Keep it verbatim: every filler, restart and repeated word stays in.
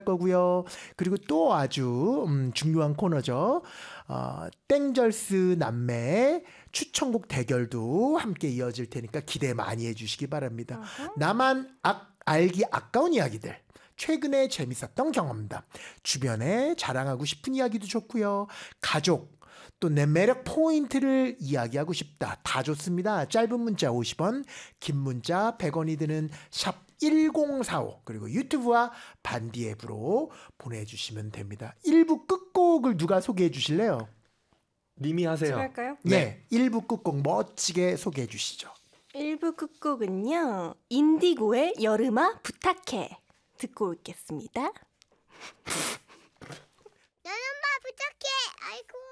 거고요. 그리고 또 아주 음, 중요한 코너죠. 어, 땡절스 남매의 추천곡 대결도 함께 이어질 테니까 기대 많이 해주시기 바랍니다. 어허. 나만 아, 알기 아까운 이야기들, 최근에 재밌었던 경험담, 주변에 자랑하고 싶은 이야기도 좋고요. 가족, 또 내 매력 포인트를 이야기하고 싶다. 다 좋습니다. 짧은 문자 오십 원, 긴 문자 백 원이 드는 샵 일공사오, 그리고 유튜브와 반디 앱으로 보내주시면 됩니다. 일 부 끝곡을 누가 소개해 주실래요? 님이 하세요. 제가 할까요? 네, 일 부 끝곡 멋지게 소개해 주시죠. 일 부 끝곡은요, 인디고의 여름아 부탁해 듣고 올겠습니다. 여름아 부탁해. 아이고.